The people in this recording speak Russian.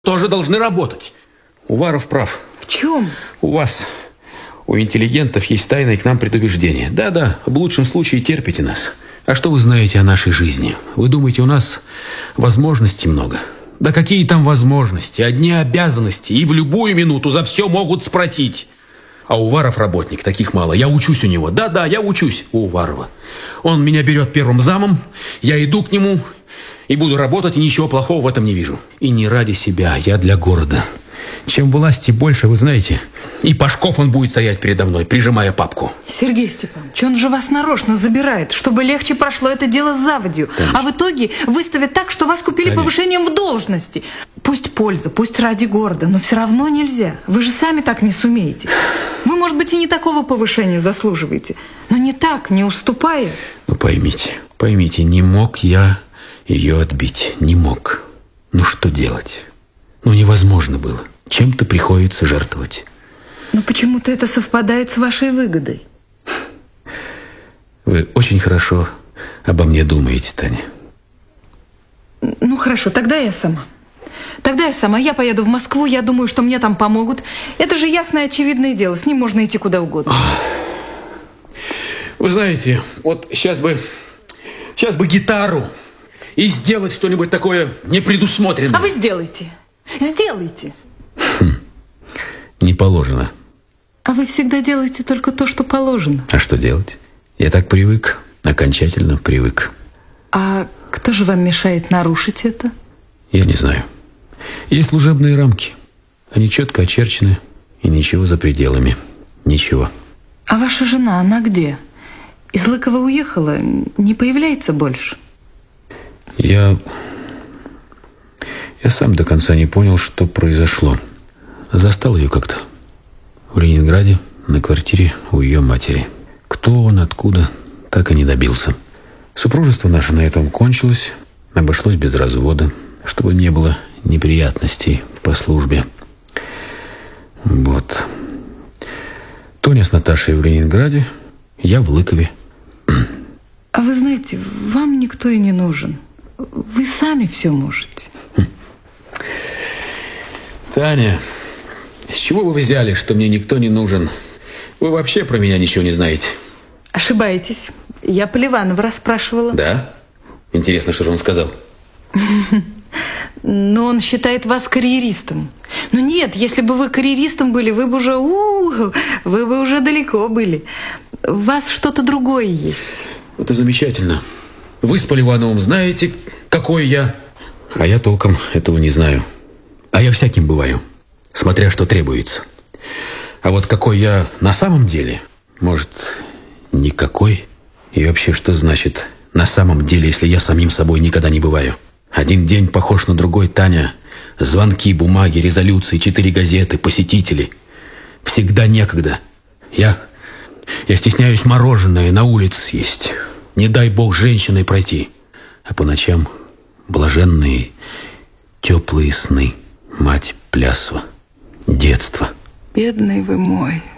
тоже должны работать. Уваров прав. В чем? У вас, у интеллигентов, есть тайное к нам предубеждение. Да-да, в лучшем случае терпите нас. А что вы знаете о нашей жизни? Вы думаете, у нас возможностей много? Да какие там возможности? Одни обязанности. И в любую минуту за все могут спросить. А Уваров работник, таких мало. Я учусь у него. Да-да, я учусь у Уварова. Он меня берет первым замом, я иду к нему и буду работать, и ничего плохого в этом не вижу. И не ради себя, я для города. Чем власти больше, вы знаете, и Пашков он будет стоять передо мной, прижимая папку. Сергей Степанович, он же вас нарочно забирает, чтобы легче прошло это дело с заводью. Конечно. А в итоге выставят так, что вас купили повышением в должности. Пусть польза, пусть ради города, но все равно нельзя. Вы же сами так не сумеете. Вы, может быть, и не такого повышения заслуживаете, но не так, не уступая. Ну, поймите, не мог я ее отбить, не мог. Ну, что делать? Ну, невозможно было. Чем-то приходится жертвовать. Но почему-то это совпадает с вашей выгодой. Вы очень хорошо обо мне думаете, Таня. Ну, хорошо, тогда я сама. Я поеду в Москву, я думаю, что мне там помогут. Это же ясное, очевидное дело, с ним можно идти куда угодно. Вы знаете, вот сейчас бы гитару и сделать что-нибудь такое непредусмотренное. А вы сделайте. Сделайте. Не положено. А вы всегда делаете только то, что положено. А что делать? Я так привык, окончательно привык. А кто же вам мешает нарушить это? Я не знаю. Есть служебные рамки. Они четко очерчены, и ничего за пределами. Ничего. А ваша жена, она где? Из Лыкова уехала, не появляется больше? Я сам до конца не понял, что произошло. Застал ее как-то в Ленинграде, на квартире у ее матери. Кто он, откуда, так и не добился. Супружество наше на этом кончилось, обошлось без развода, чтобы не было неприятностей по службе. Вот. Тоня с Наташей в Ленинграде, я в Лыкове. А вы знаете, вам никто и не нужен. Вы сами все можете. Таня, с чего вы взяли, что мне никто не нужен? Вы вообще про меня ничего не знаете. Ошибаетесь. Я Поливанова расспрашивала. Да? Интересно, что же он сказал? Но он считает вас карьеристом. Ну нет, если бы вы карьеристом были, вы бы уже далеко были. У вас что-то другое есть. Это замечательно. Вы с Поливановым знаете, какой я, а я толком этого не знаю. А я всяким бываю, смотря что требуется. А вот какой я на самом деле, может, никакой? И вообще, что значит на самом деле, если я самим собой никогда не бываю? Один день похож на другой, Таня. Звонки, бумаги, резолюции, 4 газеты, посетители. Всегда некогда. Я стесняюсь мороженое на улице съесть. Не дай бог женщиной пройти. А по ночам блаженные, теплые сны. Мать плясва. Детство. Бедный вы мой.